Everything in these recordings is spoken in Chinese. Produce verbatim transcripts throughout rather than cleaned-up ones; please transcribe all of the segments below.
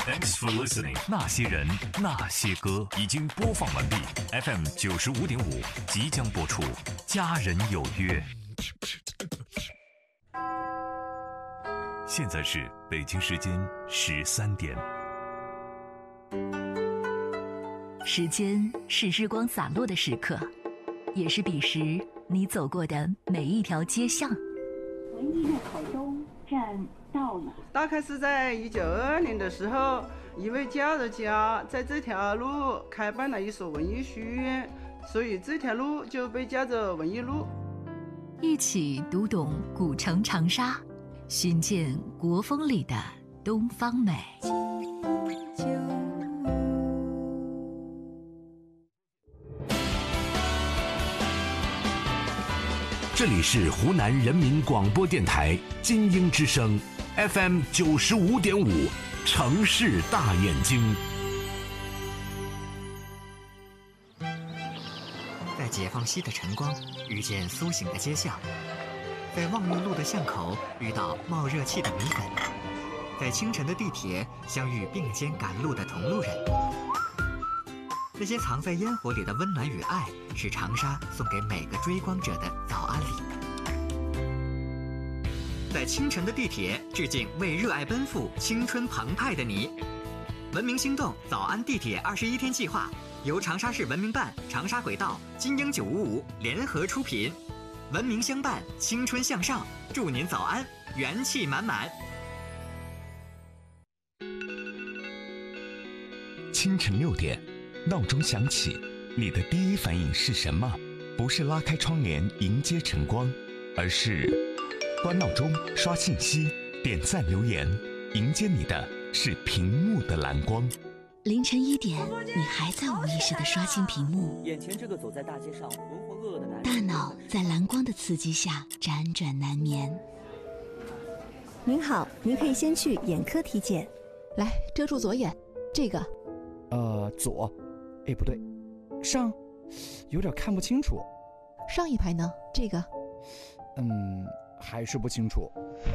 Thanks for listening。那些人，那些歌已经播放完毕。F M 九十五点五即将播出。家人有约。现在是北京时间十三点。 时间是日光洒落的时刻，也是彼时你走过的每一条街巷。 文艺路口东站到了。 大概是在一九二二年的时候，一位教育家在这条路开办了一所文艺书院，所以这条路就被叫做文艺路。 一起读懂古城长沙，寻见国风里的东方美。 这里是湖南人民广播电台金鹰之声 F M 九十五点五，城市大眼睛。 在解放西的晨光遇见苏醒的街巷，在望月路的巷口遇到冒热气的米粉，在清晨的地铁相遇并肩赶路的同路人。那些藏在烟火里的温暖与爱，是长沙送给每个追光者的早安礼。在清晨的地铁致敬为热爱奔赴、青春澎湃的你。文明心动早安地铁二十一天计划由长沙市文明办、长沙轨道、金鹰九五五联合出品，文明相伴，青春向上，祝您早安，元气满满。 清晨六点。闹钟响起，你的第一反应是什么？不是拉开窗帘迎接晨光，而是关闹钟、刷信息、点赞留言，迎接你的是屏幕的蓝光。 凌晨一点，你还在无意识地刷新屏幕， 眼前这个走在大街上浑浑噩噩的男人， 大脑在蓝光的刺激下辗转难眠。 您好，您可以先去眼科体检。 来，遮住左眼，这个。 呃，左。哎，不对，上，有点看不清楚。 上一排呢？这个， 嗯，还是不清楚。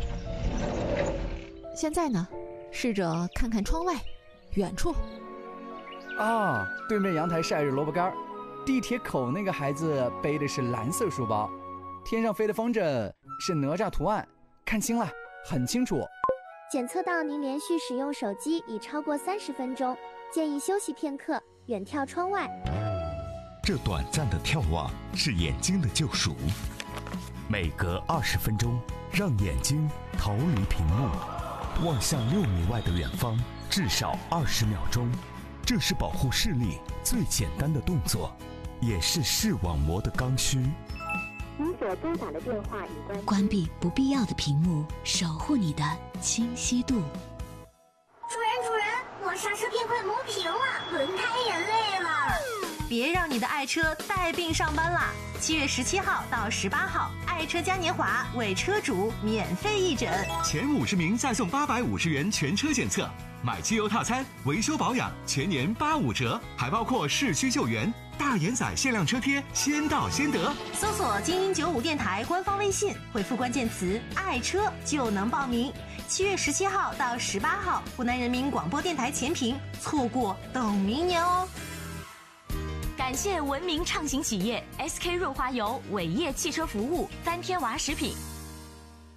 现在呢？试着看看窗外，远处。 啊，对面阳台晒着萝卜干，地铁口那个孩子背的是蓝色书包，天上飞的风筝是哪吒图案，看清了，很清楚。 检测到您连续使用手机已超过三十分钟，建议休息片刻。远眺窗外， 这短暂的眺望是眼睛的救赎。每隔二十分钟，让眼睛逃离屏幕，望向六米外的远方，至少二十秒钟。这是保护视力最简单的动作，也是视网膜的刚需。 您所拨打的电话已关。 关闭不必要的屏幕，守护你的清晰度。 主人，主人，我刹车片快磨平了，轮胎也累了。 别让你的爱车带病上班啦！七月十七号到十八号，爱车嘉年华为车主免费义诊， 前五十名再送八百五十元全车检测，买机油套餐、维修保养全年八五折，还包括市区救援、大延载限量车贴，先到先得。 搜索金鹰九五电台官方微信，回复关键词“爱车”就能报名。七月十七号到十八号，湖南人民广播电台前屏，错过等明年哦。 感谢文明畅行企业 S K 润滑油、伟业汽车服务、三天娃食品。